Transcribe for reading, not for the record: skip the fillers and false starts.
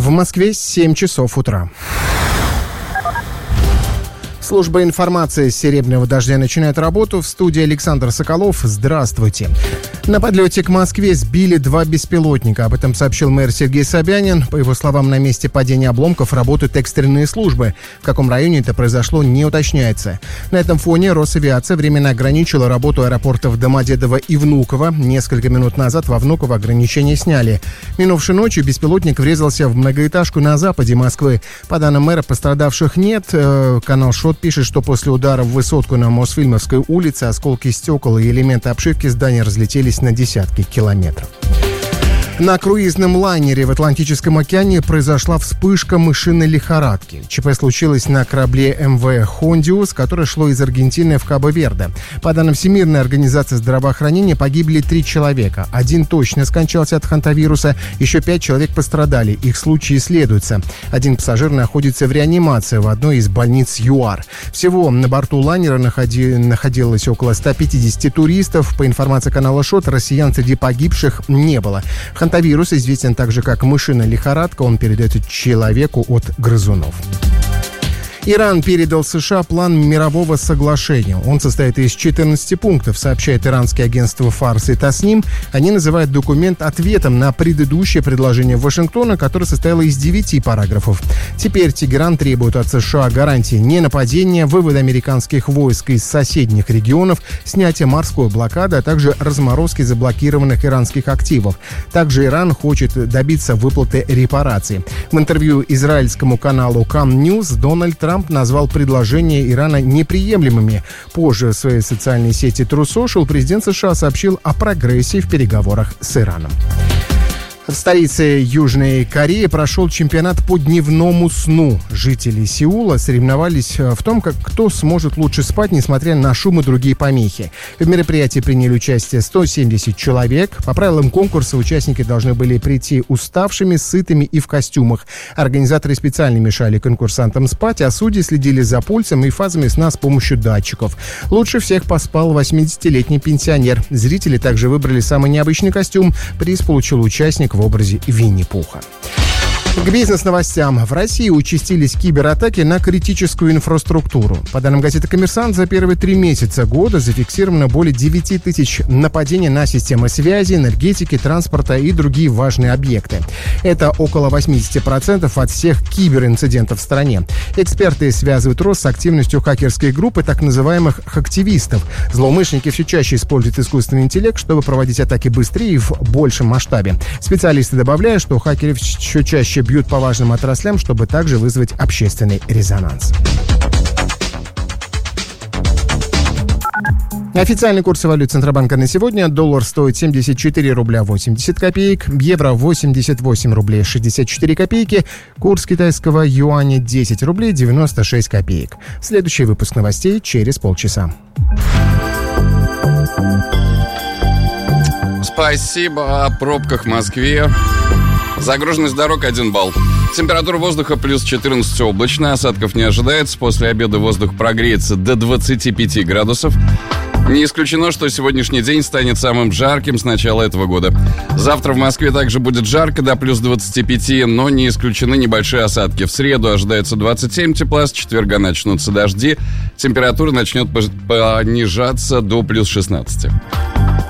В Москве 7 часов утра. Служба информации «Серебряного дождя» начинает работу. В студии Александр Соколов. Здравствуйте. На подлете к Москве сбили 2 беспилотника. Об этом сообщил мэр Сергей Собянин. По его словам, на месте падения обломков работают экстренные службы. В каком районе это произошло, не уточняется. На этом фоне Росавиация временно ограничила работу аэропортов Домодедово и Внуково. Несколько минут назад во Внуково ограничения сняли. Минувшей ночью беспилотник врезался в многоэтажку на западе Москвы. По данным мэра, пострадавших нет. Канал ШОТ пишет, что после удара в высотку на Мосфильмовской улице осколки стекол и элементы обшивки здания разлетелись на десятки километров. На круизном лайнере в Атлантическом океане произошла вспышка мышиной лихорадки. ЧП случилось на корабле МВ «Хондиус», которое шло из Аргентины в Кабо-Верде. По данным Всемирной организации здравоохранения, погибли 3 человека. 1 точно скончался от хантавируса, еще 5 человек пострадали. Их случаи исследуются. 1 пассажир находится в реанимации в одной из больниц ЮАР. Всего на борту лайнера находилось около 150 туристов. По информации канала ШОТ, россиян среди погибших не было. Хантавирус известен также как мышиная лихорадка. Он передается человеку от грызунов. Иран передал США план мирового соглашения. Он состоит из 14 пунктов, сообщает иранское агентство «Фарс» и «Тасним». Они называют документ ответом на предыдущее предложение Вашингтона, которое состояло из 9 параграфов. Теперь Тегеран требует от США гарантии ненападения, вывода американских войск из соседних регионов, снятия морской блокады, а также разморозки заблокированных иранских активов. Также Иран хочет добиться выплаты репараций. В интервью израильскому каналу Кам Ньюс Дональд Трамп назвал предложения Ирана неприемлемыми. Позже в своей социальной сети True Social президент США сообщил о прогрессе в переговорах с Ираном. В столице Южной Кореи прошел чемпионат по дневному сну. Жители Сеула соревновались в том, кто сможет лучше спать, несмотря на шум и другие помехи. В мероприятии приняли участие 170 человек. По правилам конкурса участники должны были прийти уставшими, сытыми и в костюмах. Организаторы специально мешали конкурсантам спать, а судьи следили за пульсом и фазами сна с помощью датчиков. Лучше всех поспал 80-летний пенсионер. Зрители также выбрали самый необычный костюм. Приз получил участник в образе Винни-Пуха. К бизнес-новостям. В России участились кибератаки на критическую инфраструктуру. По данным газеты «Коммерсант», за первые 3 месяца года зафиксировано более 9 тысяч нападений на системы связи, энергетики, транспорта и другие важные объекты. Это около 80% от всех киберинцидентов в стране. Эксперты связывают рост с активностью хакерской группы так называемых хактивистов. Злоумышленники все чаще используют искусственный интеллект, чтобы проводить атаки быстрее и в большем масштабе. Специалисты добавляют, что хакеры все чаще бьют по важным отраслям, чтобы также вызвать общественный резонанс. Официальный курс валют Центробанка на сегодня. Доллар стоит 74 рубля 80 копеек, евро 88 рублей 64 копейки, курс китайского юаня 10 рублей 96 копеек. Следующий выпуск новостей через полчаса. Спасибо. О пробках в Москве. Загруженность дорог 1 балл. Температура воздуха плюс 14 облачно. Осадков не ожидается. После обеда воздух прогреется до 25 градусов. Не исключено, что сегодняшний день станет самым жарким с начала этого года. Завтра в Москве также будет жарко до плюс 25, но не исключены небольшие осадки. В среду ожидается 27 тепла, с четверга начнутся дожди. Температура начнет понижаться до плюс 16.